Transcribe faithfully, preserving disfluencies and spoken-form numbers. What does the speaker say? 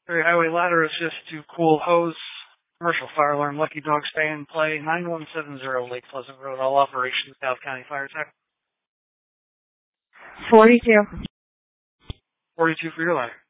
Ferry Highway ladder assist to Cool Hose. Commercial fire alarm. Lucky Dog stay in play. nine one seven zero Lake Pleasant Road. All operations. South County Fire Tech. forty-two. forty-two for your ladder.